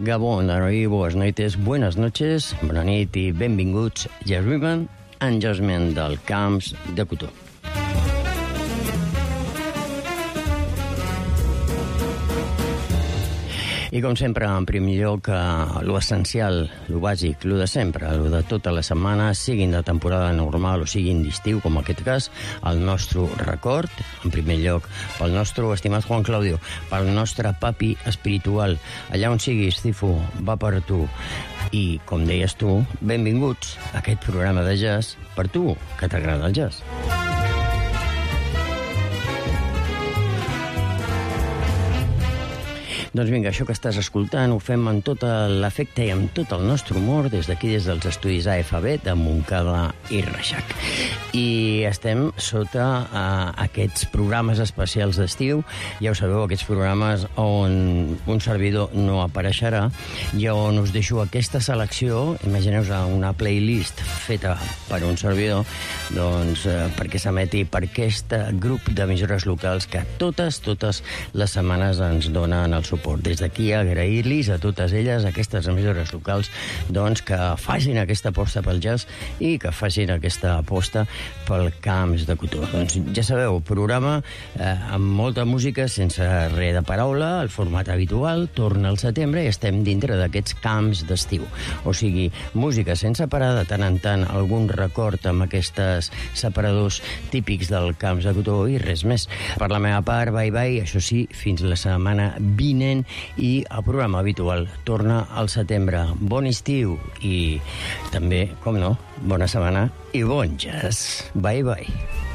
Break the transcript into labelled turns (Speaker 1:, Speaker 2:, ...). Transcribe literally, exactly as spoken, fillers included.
Speaker 1: Gabon, i boas noites, buenas noches, bona nit i benvinguts, Jazz Ribbon, enjosment del Camps de Cotó. I com sempre, en primer lloc, lo essencial, lo bàsic, lo de sempre, lo de tota la setmana, siguin de temporada normal o siguin d'estiu, com en aquest cas, el nostre record, en primer lloc, pel nostre estimat Juan Claudio, pel nostre papi espiritual, allà on siguis, Cifu, va per tu. I, com deies tu, benvinguts a aquest programa de jazz per tu, que t'agrada el jazz. Doncs vinga, això que estàs escoltant ho fem amb tot l'afecte i amb tot el nostre humor des d'aquí, des dels estudis A F B de Montcada i Reixac. I estem sota uh, aquests programes especials d'estiu. Ja ho sabeu, aquests programes on un servidor no apareixerà i on us deixo aquesta selecció, imagineu-vos una playlist feta per un servidor, doncs uh, perquè s'emeti per aquest grup d'emissores locals que totes, totes les setmanes ens donen el suport. Des d'aquí agrair-los a totes elles, aquestes emissores locals, doncs que facin aquesta aposta pel jazz i que facin aquesta aposta pel Camps de Cotó. Doncs ja sabeu, programa eh, amb molta música, sense res de paraula, el format habitual, torna al setembre i estem dintre d'aquests camps d'estiu. O sigui, música sense parar, de tant en tant algun record amb aquestes separadors típics del Camps de Cotó i res més. Per la meva part, bye bye, això sí, fins la setmana vinent i el programa habitual torna al setembre. Bon estiu i també, com no, bona setmana i bon jazz. Bye bye.